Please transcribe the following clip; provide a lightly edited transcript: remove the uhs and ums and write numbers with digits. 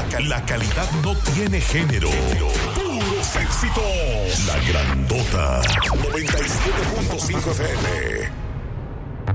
La calidad no tiene género. Puros éxitos. La Grandota 97.5 FM.